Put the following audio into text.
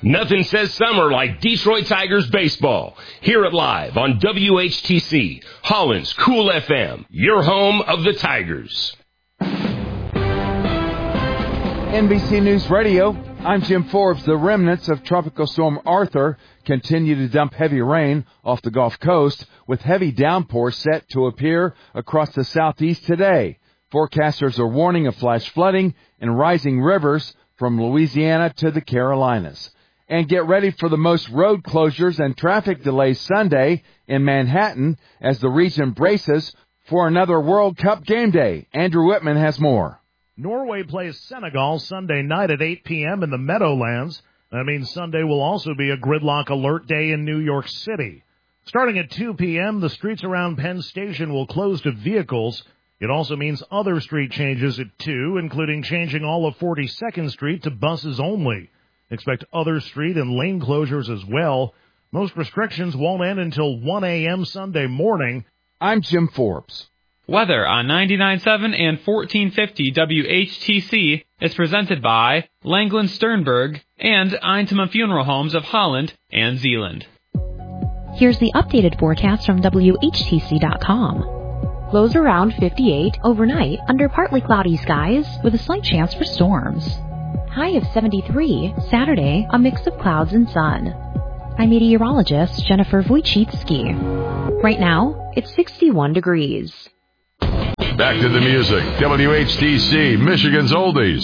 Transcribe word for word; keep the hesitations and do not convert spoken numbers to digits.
Nothing says summer like Detroit Tigers baseball. Hear it live on W H T C, Holland's Cool F M, your home of the Tigers. N B C News Radio, I'm Jim Forbes. The remnants of Tropical Storm Arthur continue to dump heavy rain off the Gulf Coast, with heavy downpours set to appear across the southeast today. Forecasters are warning of flash flooding and rising rivers from Louisiana to the Carolinas. And get ready for the most road closures and traffic delays Sunday in Manhattan as the region braces for another World Cup game day. Andrew Whitman has more. Norway plays Senegal Sunday night at eight p.m. in the Meadowlands. That means Sunday will also be a gridlock alert day in New York City. Starting at two p.m., the streets around Penn Station will close to vehicles. It also means other street changes at two, including changing all of forty-second Street to buses only. Expect other street and lane closures as well. Most restrictions won't end until one a.m. Sunday morning. I'm Jim Forbes. Weather on ninety-nine point seven and fourteen fifty W H T C is presented by Langland Sternberg and Eintema Funeral Homes of Holland and Zealand. Here's the updated forecast from W H T C dot com. Lows around fifty-eight overnight under partly cloudy skies with a slight chance for storms. High of seventy-three, Saturday, a mix of clouds and sun. I'm meteorologist Jennifer Wojcicki. Right now, it's sixty-one degrees. Back to the music. W H T C, Michigan's Oldies.